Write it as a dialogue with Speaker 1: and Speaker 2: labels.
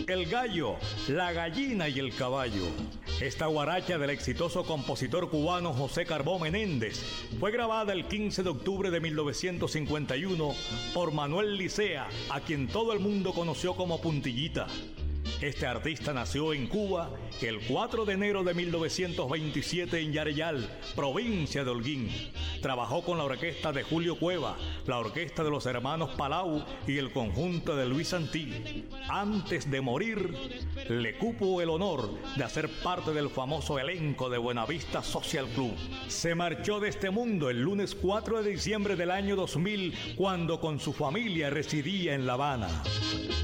Speaker 1: El gallo, la gallina y el caballo. Esta guaracha del exitoso compositor cubano José Carbó Menéndez fue grabada el 15 de octubre de 1951 por Manuel Licea, a quien todo el mundo conoció como Puntillita. Este artista nació en Cuba el 4 de enero de 1927 en Yareyal, provincia de Holguín. Trabajó con la orquesta de Julio Cueva, la orquesta de los hermanos Palau y el conjunto de Luis Santí. Antes de morir, le cupo el honor de hacer parte del famoso elenco de Buenavista Social Club. Se marchó de este mundo el lunes 4 de diciembre del año 2000, cuando con su familia residía en La Habana.